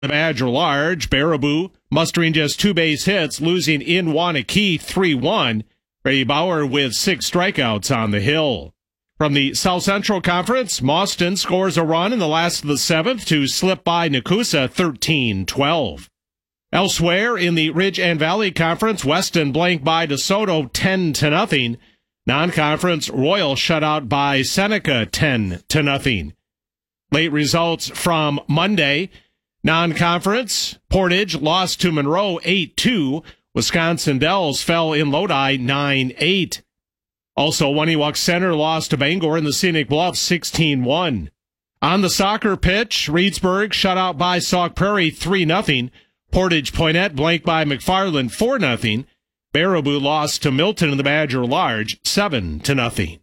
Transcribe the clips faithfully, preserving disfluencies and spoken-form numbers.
The Badger Large, Baraboo mustering just two base hits, losing in Wanakee three one. Ray Bauer with six strikeouts on the hill. From the South Central Conference, Mauston scores a run in the last of the seventh to slip by Nakusa thirteen twelve. Elsewhere in the Ridge and Valley Conference, Weston blanked by DeSoto ten to nothing. Non-conference, Royal shut out by Seneca ten to nothing. Late results from Monday. Non-conference, Portage lost to Monroe eight two. Wisconsin Dells fell in Lodi nine eight. Also, Waniwak Center lost to Bangor in the Scenic Bluffs sixteen one. On the soccer pitch, Reedsburg shut out by Sauk Prairie three nothing. Portage Poinet blanked by McFarland four nothing. Baraboo lost to Milton in the Badger Large seven to nothing.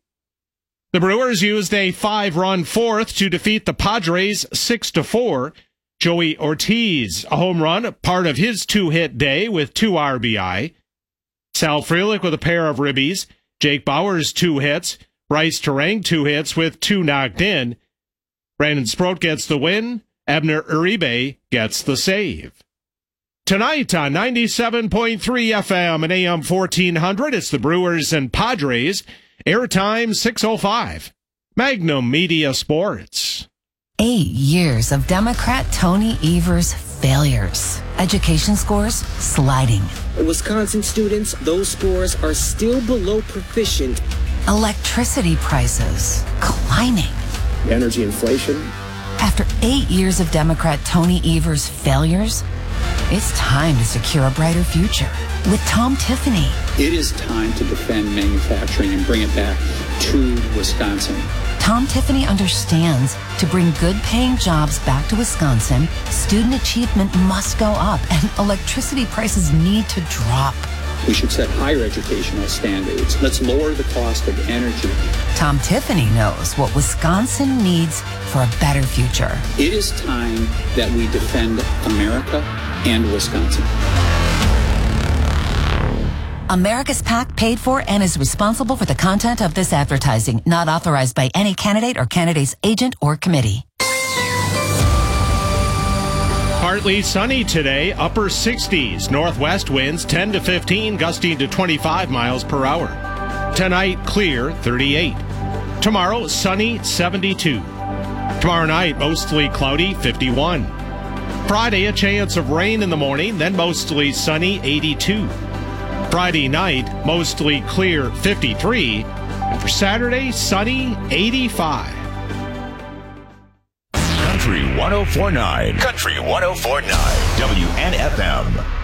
The Brewers used a five-run fourth to defeat the Padres six to four. Joey Ortiz, a home run, part of his two-hit day with two R B I. Sal Frelick with a pair of ribbies. Jake Bowers, two hits. Bryce Terang, two hits with two knocked in. Brandon Sproat gets the win. Abner Uribe gets the save. Tonight on ninety-seven point three F M and A M fourteen hundred, it's the Brewers and Padres. Airtime six oh five. Magnum Media Sports. Eight years of Democrat Tony Evers' failures. Education scores sliding. Wisconsin students, those scores are still below proficient. Electricity prices climbing. Energy inflation. After eight years of Democrat Tony Evers' failures, it's time to secure a brighter future with Tom Tiffany. It is time to defend manufacturing and bring it back to Wisconsin. Tom Tiffany understands to bring good-paying jobs back to Wisconsin, student achievement must go up and electricity prices need to drop. We should set higher educational standards. Let's lower the cost of energy. Tom Tiffany knows what Wisconsin needs for a better future. It is time that we defend America and Wisconsin. America's PAC paid for and is responsible for the content of this advertising, not authorized by any candidate or candidate's agent or committee. Partly sunny today, upper sixties. Northwest winds ten to fifteen, gusting to twenty-five miles per hour. Tonight, clear, thirty-eight. Tomorrow, sunny, seventy-two. Tomorrow night, mostly cloudy, fifty-one. Friday, a chance of rain in the morning, then mostly sunny, eighty-two. Friday night, mostly clear, fifty-three. And for Saturday, sunny, eighty-five. Country one oh four point nine. Country one oh four point nine. W N F M.